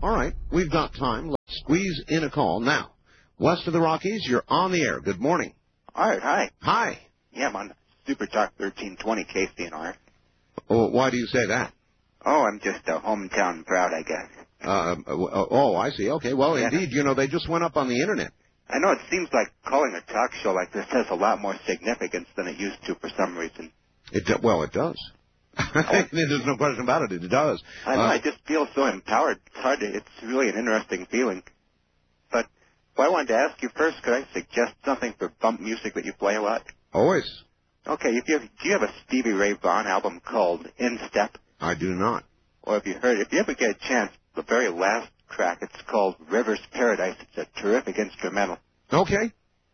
All right, we've got time. Let's squeeze in a call now. West of the Rockies, you're on the air. Good morning. All right, hi. Hi. Yeah, I'm on Super Talk 1320 KCNR. Oh, why do you say that? Oh, I'm just hometown proud, I guess. I see. Okay, well, Yeah. Indeed, they just went up on the Internet. I know it seems like calling a talk show like this has a lot more significance than it used to for some reason. It does. There's no question about it. It does. I know, I just feel so empowered. It's really an interesting feeling. But what I wanted to ask you first, could I suggest something for bump music that you play a lot? Always. Okay, do you have a Stevie Ray Vaughan album called In Step? I do not. Or if you ever get a chance, the very last track, it's called River's Paradise. It's a terrific instrumental. Okay.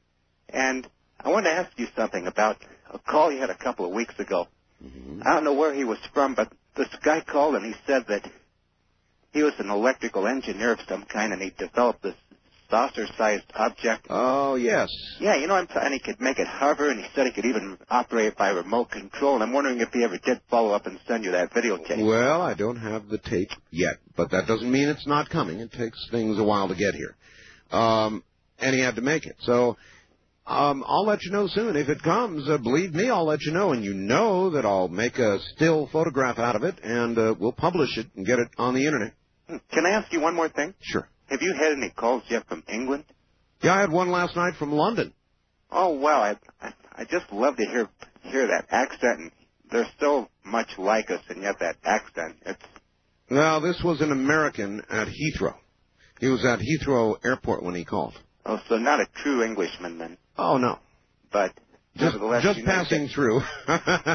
And I wanted to ask you something about a call you had a couple of weeks ago. Mm-hmm. I don't know where he was from, but this guy called and he said that he was an electrical engineer of some kind and he developed this saucer-sized object. Oh, yes. Yeah, and he could make it hover, and he said he could even operate it by remote control. And I'm wondering if he ever did follow up and send you that videotape. Well, I don't have the tape yet, but that doesn't mean it's not coming. It takes things a while to get here. And he had to make it. So I'll let you know soon. If it comes, believe me, I'll let you know. And you know that I'll make a still photograph out of it, and we'll publish it and get it on the Internet. Can I ask you one more thing? Sure. Have you had any calls yet from England? Yeah, I had one last night from London. Oh, wow. I just love to hear that accent. And they're so much like us, and yet that accent, Well, this was an American at Heathrow. He was at Heathrow Airport when he called. Oh, so not a true Englishman then. Oh, no. But nevertheless, just passing through. I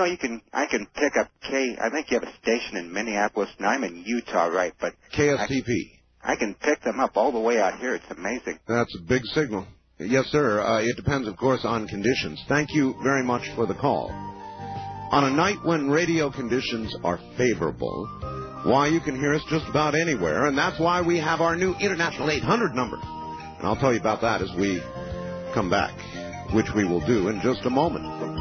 can pick up I think you have a station in Minneapolis, and I'm in Utah, right? But KSTP. I can pick them up all the way out here. It's amazing. That's a big signal. Yes, sir. It depends, of course, on conditions. Thank you very much for the call. On a night when radio conditions are favorable, why, you can hear us just about anywhere, and that's why we have our new International 800 number. And I'll tell you about that as we come back, which we will do in just a moment.